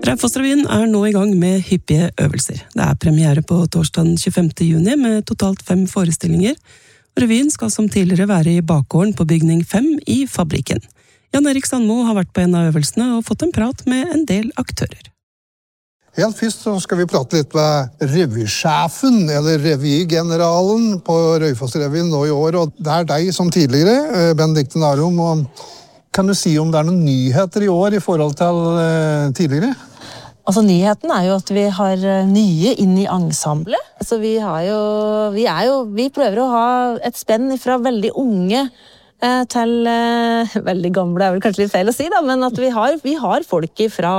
Raufoss-revyen nå I gang med hyppige øvelser. Det premiere på torsdag 25. juni med totalt 5 forestillinger. Revyen skal som tidligere være I bakgården på bygning 5 I Fabrikken. Jan Erik Sandmo har vært på en av øvelsene og fått en prat med en del aktører. Helt først så skal vi prate litt med revysjefen, eller revygeneralen på Raufoss-revyen nå I år, og det deg som tidligere, Benedikte Narum. Og kan du si om det noen nyheter I år I forhold til tidligere? Altså nyheten jo at vi har nye inn I ensemblet. Så vi prøver å ha et spenn fra veldig unge til veldig gamle, vel kanskje litt feil å si da, men at vi har folk fra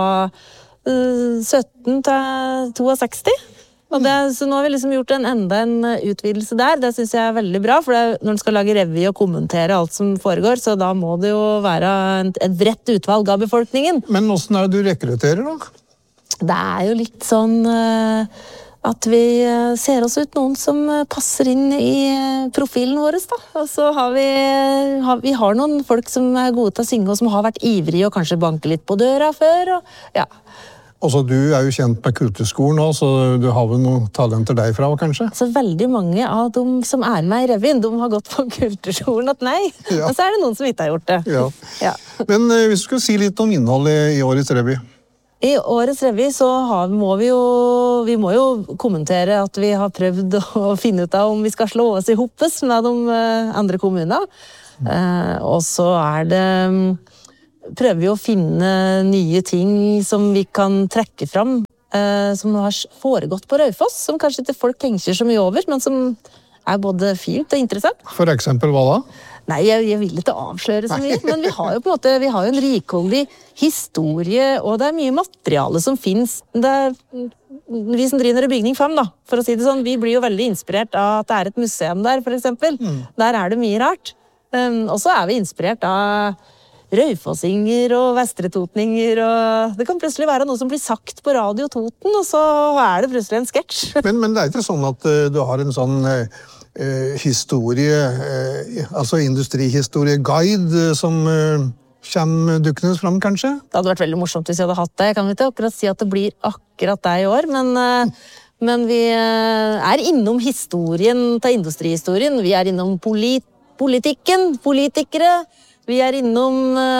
17 til 62. Så nå har vi liksom gjort enda en utvidelse der. Det synes jeg veldig bra, for når man skal lage revy og kommentere alt som foregår, så da må det jo være et bredt utvalg av befolkningen. Men hvordan det du rekrutterer da? Det jo litt sånn at vi ser oss ut noen som passer inn I profilen vår da. Og så har vi noen folk som gode til å synge og som har vært ivrige og kanskje banke litt på døra før. Og ja. Altså, du jo kjent med kulturskolen nå, så du har vel noen talenter derfra, kanskje? Så veldig mange av dem som med I revyen, de har gått på kulturskolen at nei. Ja. Og så det noen som ikke har gjort det. Ja. Ja. Men hvis du skal si litt om innholdet I årets revy? I årets revy så må vi jo kommentere at vi har prøvd å finne ut av om vi skal slå oss I hoppes med de andre kommunene. Og så det prøver vi å finne nye ting som vi kan trekke fram, som har foregått på Raufoss, som kanskje ikke folk tenker så mye over, men som både fint og interessant. For eksempel hva da? Nei, jeg vil ikke avsløre så mye, men vi har jo på en måte en rikholdig historie, og det mye materiale som finnes. Vi som driver bygning 5 da, for å si det sånn, vi blir jo veldig inspirert av at det et museum der, for eksempel. Der det mye rart. Og så vi inspirert av raufossinger og vestretotninger, og det kan plutselig være noe som blir sagt på Radio Toten, og så det plutselig en sketsj. Men det ikke sånn at du har en sånn historie, altså industrihistorie-guide som kommer dukkende fram, kanskje? Det hadde vært veldig morsomt hvis jeg hadde hatt det. Jeg kan ikke akkurat si at det blir akkurat det I år, men vi innom historien til industrihistorien. Vi innom politikken, politikere. Vi innom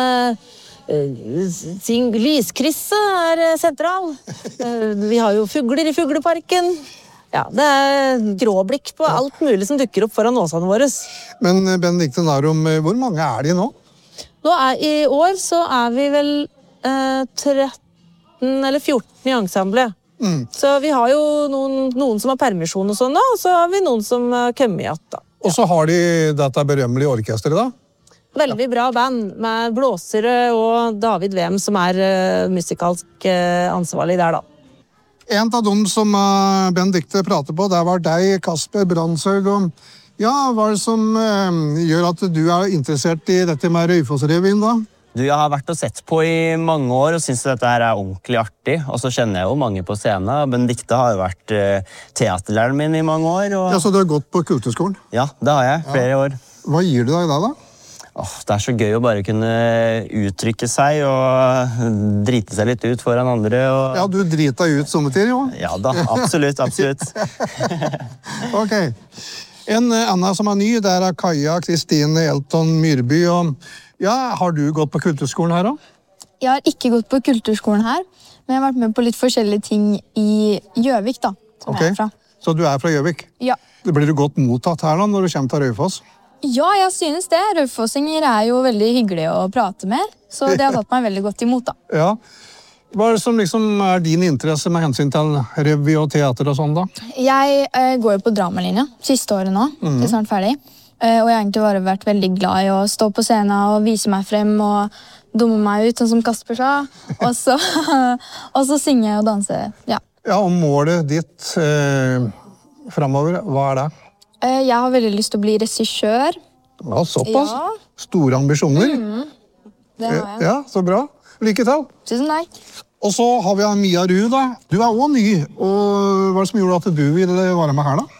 lyskrysset sentral. Vi har jo fugler I fugleparken. Ja, det gråblikk på alt mulig som dukker opp foran åsene våre. Men Benedikte Narum, hvor mange de nå? Nå I år så vi vel 13 eller 14 I ensemblet. Så vi har jo noen som har permisjon og sånn da, og så har vi noen som kommer igjen da. Og så har de dette berømmelige orkestret da? Veldig bra band med blåsere og David Wem som musikalsk ansvarlig der da. En av dem som Benedikte prater på, det var deg, Kasper Brandshaug. Ja, hva det som gjør at du interessert I dette med Raufoss-revyen da? Jeg har vært og sett på I mange år og synes dette ordentlig artig. Og så kjenner jeg jo mange på scenen. Benedikte har jo vært teaterlæreren min I mange år. Ja, så du har gått på kulturskolen? Ja, det har jeg. Flere år. Hva gir det deg da? Det så gøy å bare kunne uttrykke seg og drite seg litt ut foran andre. Og... Ja, du driter ut sommertid, jo. Ja da, absolutt, absolutt. Ok. En annen som ny, det Kaja Kristine Elton Myrby. Og, ja, har du gått på kulturskolen her da? Jeg har ikke gått på kulturskolen her, men jeg har vært med på litt forskjellige ting I Gjøvik da, som jeg fra. Så du fra Gjøvik? Ja. Blir du godt mottatt her da, når du kommer til Raufoss? Ja, jeg synes det. Raufossinger jo veldig hyggelig å prate med, så det har tatt meg veldig godt imot da. Ja. Hva det som liksom din interesse med hensyn til revy og teater og sånn da? Jeg går jo på dramalinja, siste året nå, jeg snart ferdig. Og jeg har egentlig bare vært veldig glad I å stå på scenen og vise meg frem og dumme meg ut, sånn som Kasper sa. Og så synge og danse, ja. Ja, og målet ditt fremover, hva det? Jeg har veldig lyst til å bli regissør. Ja, såpass. Ja. Store ambisjoner. Det har jeg. Ja, så bra. Lykke til. Tusen takk. Og så har vi Mia Ruud da. Du også ny, og hva det som gjorde at du ville være med her da?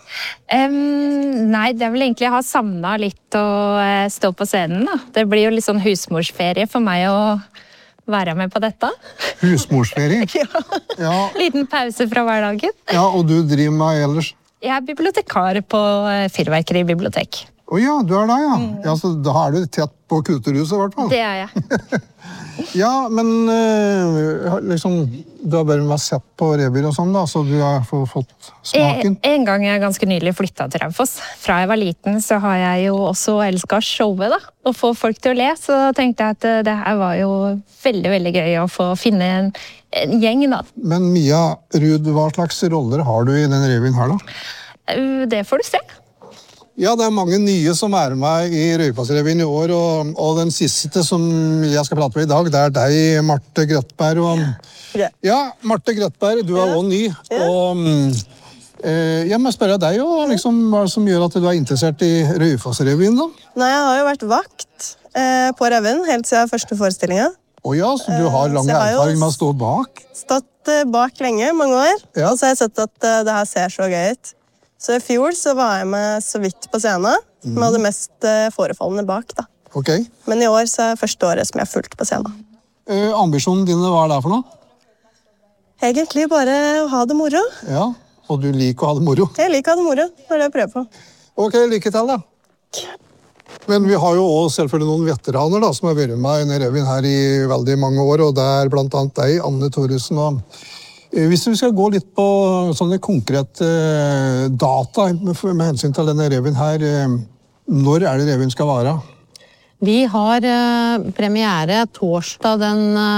Nei, det vel egentlig jeg har savnet litt å stå på scenen da. Det blir jo litt sånn husmorsferie for meg å være med på dette. Husmorsferie? Ja. Liten pause fra hverdagen. Ja, og du driver med ellers? Jeg er bibliotekar på Fyrverkeri bibliotek. Ja, du er da, ja. Ja, så da er du tett på kulturhuset, i hvert fall. Det er jeg. Ja, men liksom, du har bare sett på revyer og sånn da, så du har fått smaken. En gang jeg ganske nylig flyttet til Raufoss. Fra jeg var liten så har jeg jo også elsket showet da, og få folk til å le, så tenkte jeg at det her var jo veldig, veldig gøy å få finne en gjeng da. Men Mia Ruud, hva slags roller har du i den revyen her da? Det får du se. Ja, det er mange nye som er med i Raufoss-revyen i år, og den siste som jeg skal prate med i dag, det er deg, Marte Grøtberg. Ja, Marte Grøtberg, du er også ny, og jeg må spørre deg jo, liksom, hva er det som gjør at du er interessert i Raufoss-revyen da? Nei, jeg har jo vært vakt på revyen helt siden første forestillingen. Ja, så du har lang erfaring med å stå bak? Stått bak lenge, mange år, og så har jeg sett at det her ser så gøy ut. Så i fjor så var jeg med så vidt på scenen, som hadde mest forefallende bak da. Ok. Men i år så er det første året som jeg har fulgt på scenen. Ambisjonen dine, hva er det for noe? Egentlig bare å ha det moro. Ja, og du liker å ha det moro. Jeg liker å ha det moro, det er det jeg prøver på. Ok, lykke til da. Men vi har jo også selvfølgelig noen veteraner da, som har vært med i denne revyen her i veldig mange år, og det er blant annet deg, Anne Thoresen. Og hvis vi skal gå litt på sånne konkrete data med hensyn til denne revyen her, når er det revyen skal være? Vi har premiere torsdag den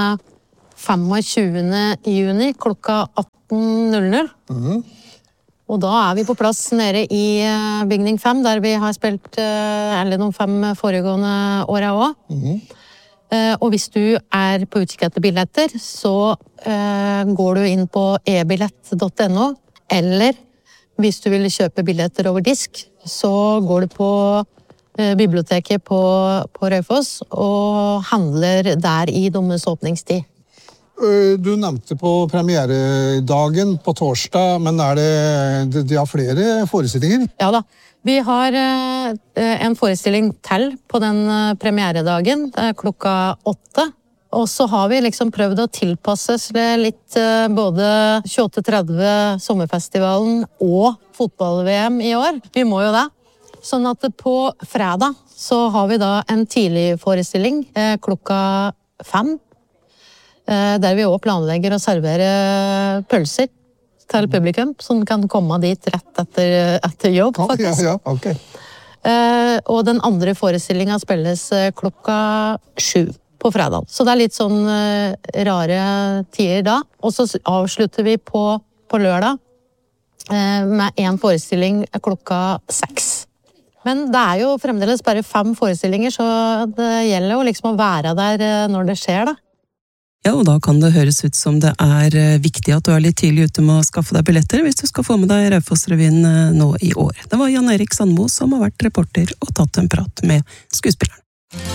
25. juni klokka 18:00. Og da er vi på plass nede i bygning 5, der vi har spilt de 5 foregående årene også. Og hvis du er på utkikk etter billetter, så går du inn på ebillett.no, eller hvis du vil kjøpe billetter over disk, så går du på biblioteket på Raufoss og handler der i deres åpningstid. Du nevnte på premieredagen på torsdag, men de har flere forestillinger? Ja da. Vi har en forestilling til på den premieredagen, klokka 8. Og så har vi liksom prøvd å tilpasse litt både 28-30 sommerfestivalen og fotball-VM i år. Vi må jo det. Sånn at på fredag så har vi da en tidlig forestilling klokka 5. Der vi også planlegger å servere pølser til publikum, som kan komme dit rett etter jobb, faktisk. Ja, ok. Og den andre forestillingen spilles klokka 7 på fredag. Så det er litt sånn rare tider da. Og så avslutter vi på lørdag med en forestilling klokka 6. Men det er jo fremdeles bare 5 forestillinger, så det gjelder jo liksom å være der når det skjer da. Ja, og da kan det høres ut som det er viktig at du er litt tidlig ute med å skaffe deg billetter hvis du skal få med deg Raufoss-revyen nå i år. Det var Jan Erik Sandmo som har vært reporter og tatt en prat med skuespilleren.